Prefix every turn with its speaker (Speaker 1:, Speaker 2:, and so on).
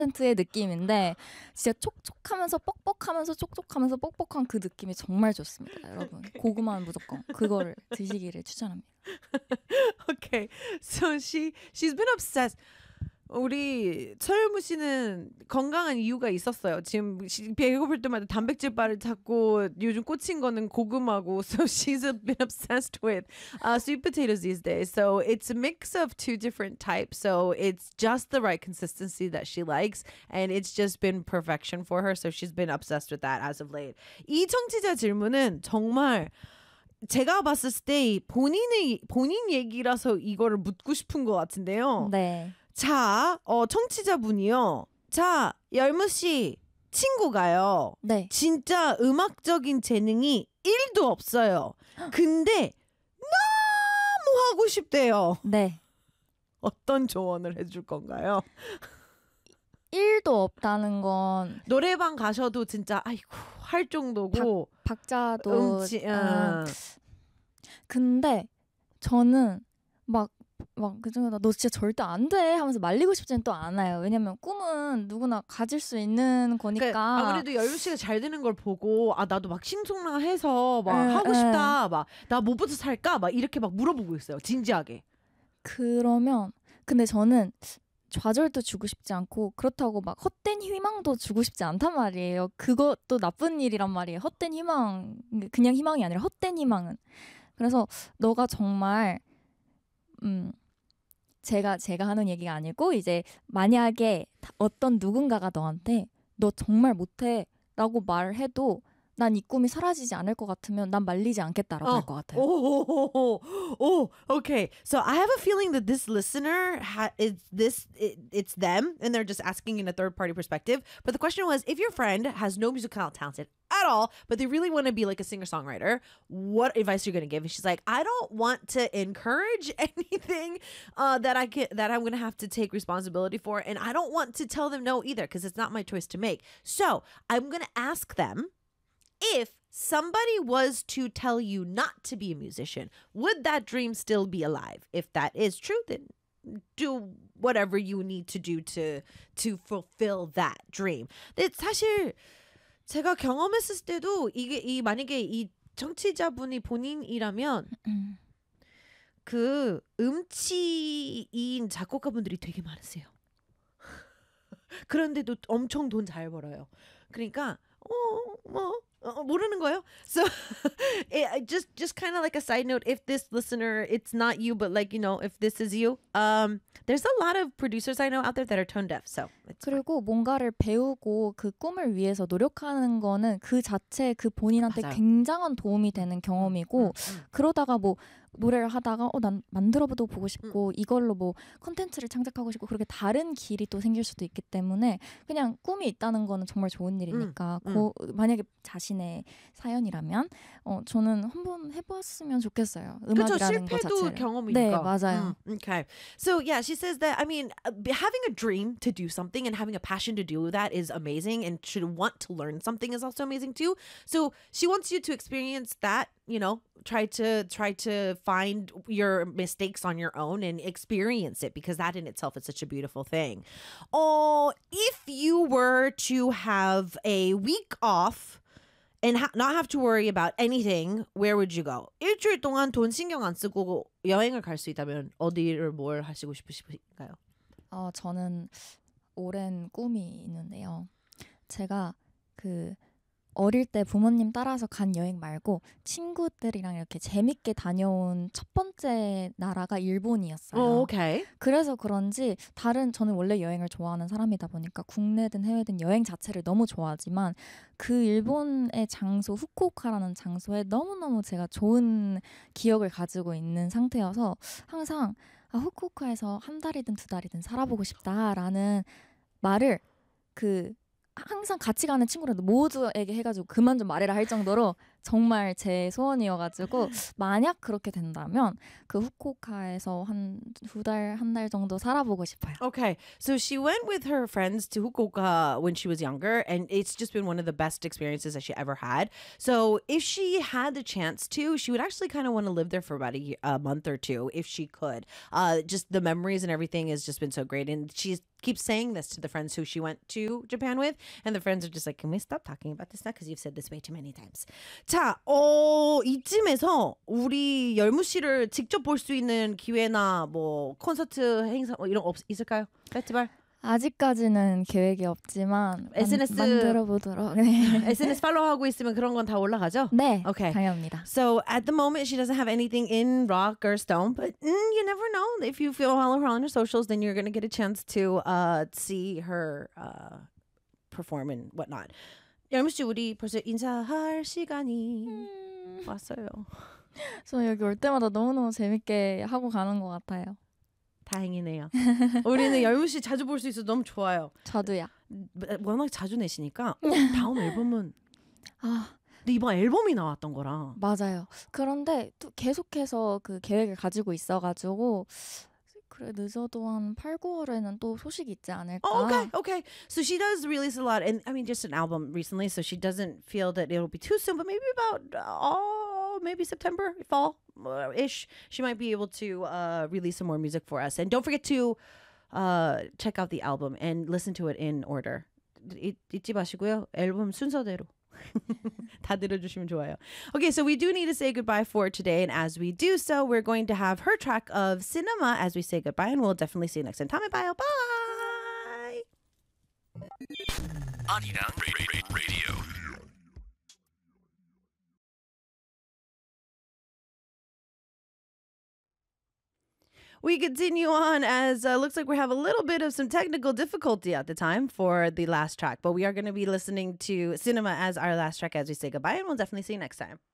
Speaker 1: 의 느낌인데 진짜 촉촉하면서 뻑뻑하면서 촉촉하면서 뻑뻑한 그 느낌이 정말 좋습니다, 여러분.
Speaker 2: Okay.
Speaker 1: 고구마는 무조건 그거를 드시기를 추천합니다.
Speaker 2: Okay, so she's been obsessed. 우리 서유무 씨는 건강한 이유가 있었어요. 지금 배고플 때마다 단백질 바를 찾고 요즘 꽂힌 거는 고구마고. So she's been obsessed with sweet potatoes these days. So it's a mix of two different types. So it's just the right consistency that she likes. And it's just been perfection for her. So she's been obsessed with that as of late. 이 청취자 질문은 정말 제가 봤을 때 본인 얘기라서 이거를 묻고 싶은 것 같은데요.
Speaker 1: 네.
Speaker 2: 자, 청취자분이요. 자, 열무씨 친구가요.
Speaker 1: 네.
Speaker 2: 진짜 음악적인 재능이 1도 없어요. 근데 너무 하고 싶대요.
Speaker 1: 네.
Speaker 2: 어떤 조언을 해줄 건가요?
Speaker 1: 1도 없다는 건
Speaker 2: 노래방 가셔도 진짜 아이고 할 정도고
Speaker 1: 박자도 근데 저는 막 그중에 너 진짜 절대 안 돼 하면서 말리고 싶지는 또 않아요. 왜냐면 꿈은 누구나 가질 수 있는 거니까.
Speaker 2: 그러니까 아무래도 열무 씨가 잘 되는 걸 보고 나도 막 싱숭생숭해서 막 하고 싶다. 막 나 뭐부터 살까? 막 이렇게 막 물어보고 있어요. 진지하게.
Speaker 1: 그러면 근데 저는 좌절도 주고 싶지 않고 그렇다고 막 헛된 희망도 주고 싶지 않단 말이에요. 그것도 나쁜 일이란 말이에요. 헛된 희망, 그냥 희망이 아니라 헛된 희망은. 그래서 너가 정말 제가 하는 얘기가 아니고 이제 만약에 어떤 누군가가 너한테 너 정말 못해 라고 말해도 난 이 꿈이 사라지지 않을 것 같으면 난 말리지 않겠다라고 할 것 같아요.
Speaker 2: Okay. So I have a feeling that this listener it's them and they're just asking in a third party perspective. But the question was, if your friend has no musical talent at all, but they really want to be like a singer-songwriter, what advice are you going to give? And she's like, I don't want to encourage anything that I'm going to have to take responsibility for, and I don't want to tell them no either because it's not my choice to make. So I'm going to ask them, if somebody was to tell you not to be a musician, would that dream still be alive? If that is true, then do whatever you need to do to fulfill that dream. 근데 사실 제가 경험했을 때도 이게 만약에 이 청취자분이 본인이라면 그 음치인 작곡가분들이 되게 많으세요. 그런데도 엄청 돈 잘 벌어요. 그러니까 모르는 거예요. So just kind of like a side note, if this listener, it's not you, but like, you know, if this is you, there's a lot of producers I know out there that are tone deaf. So
Speaker 1: 그리고 뭔가를 배우고 그 꿈을 위해서 노력하는 거는 그 자체 그 본인한테
Speaker 2: 맞아요.
Speaker 1: 굉장한 도움이 되는 경험이고 그러다가 뭐 노래를 하다가 난 만들어도 보고 싶고 이걸로 뭐 콘텐츠를 창작하고 싶고 그렇게 다른 길이 또 생길 수도 있기 때문에 그냥 꿈이 있다는 거는 정말 좋은 일이니까 만약에 자신의 사연이라면 저는 한번 해봤으면 좋겠어요. 음악이라는 거 자체를.
Speaker 2: 실패도 경험이니까.
Speaker 1: 네, 맞아요.
Speaker 2: Okay. So yeah, she says that, I mean, having a dream to do something and having a passion to do that is amazing, and should want to learn something is also amazing too. So she wants you to experience that, you know, try to find your mistakes on your own and experience it, because that in itself is such a beautiful thing. If you were to have a week off and not have to worry about anything, where would you go? 일주일 동안 돈 신경 안 쓰고 여행을 갈 수 있다면 어디를 뭘 하시고 싶으신가요?
Speaker 1: 저는 오랜 꿈이 있는데요. 제가 어릴 때 부모님 따라서 간 여행 말고 친구들이랑 이렇게 재밌게 다녀온 첫 번째 나라가 일본이었어요.
Speaker 2: Okay.
Speaker 1: 그래서 그런지 저는 원래 여행을 좋아하는 사람이다 보니까 국내든 해외든 여행 자체를 너무 좋아하지만 그 일본의 장소 후쿠오카라는 장소에 너무너무 제가 좋은 기억을 가지고 있는 상태여서 항상 후쿠오카에서 한 달이든 두 달이든 살아보고 싶다라는 말을 항상 같이 가는 친구들 모두에게 해가지고 그만 좀 말해라 할 정도로 정말 제 소원이어가지고 만약 그렇게 된다면 그 후쿠오카에서 한 2달, 1달 정도 살아보고 싶어요.
Speaker 2: Okay, so she went with her friends to Fukuoka when she was younger, and it's just been one of the best experiences that she ever had. So if she had the chance to, she would actually kind of want to live there for about a month or two if she could. Just the memories and everything has just been so great, and she keeps saying this to the friends who she went to Japan with, and the friends are just like, "Can we stop talking about this now? Because you've said this way too many times." 자, 이쯤에서 우리 열무 씨를 직접 볼 수 있는 기회나 뭐 콘서트 행사 뭐 이런 거 있을까요? 페스티벌?
Speaker 1: 아직까지는 계획이 없지만
Speaker 2: SNS
Speaker 1: 만들어 보도록. 네.
Speaker 2: SNS 팔로우하고 있으면 그런 건 다 올라가죠?
Speaker 1: 네,
Speaker 2: Okay.
Speaker 1: 당연합니다.
Speaker 2: So at the moment, she doesn't have anything in rock or stone, but you never know. If you follow her on her socials, then you're going to get a chance to see her perform and whatnot. 열무 씨, 우리 벌써 인사할 시간이 왔어요.
Speaker 1: 저 여기 올 때마다 너무너무 재밌게 하고 가는 것 같아요.
Speaker 2: 다행이네요. 우리는 열무 씨 자주 볼 수 있어서 너무 좋아요.
Speaker 1: 저도요.
Speaker 2: 워낙 자주 내시니까 다음 앨범은
Speaker 1: 아,
Speaker 2: 근데 이번 앨범이 나왔던 거라.
Speaker 1: 맞아요. 그런데 또 계속해서 그 계획을 가지고 있어가지고 그래 늦어도 한 8, 9월에는 또 소식이 있지 않을까.
Speaker 2: Oh, okay. So she does release a lot, and I mean, just an album recently, so she doesn't feel that it'll be too soon, but maybe about maybe September, fall ish, she might be able to release some more music for us. And don't forget to check out the album and listen to it in order. 잊지 마시고요. 앨범 순서대로. 다 들어주시면 좋아요. Okay, so we do need to say goodbye for today, and as we do so, we're going to have her track of Cinema as we say goodbye, and we'll definitely see you next time. 다음에 봐요. Bye!
Speaker 3: 아리랑 Radio.
Speaker 2: We continue on as looks like we have a little bit of some technical difficulty at the time for the last track, but we are going to be listening to Cinema as our last track as we say goodbye, and we'll definitely see you next time.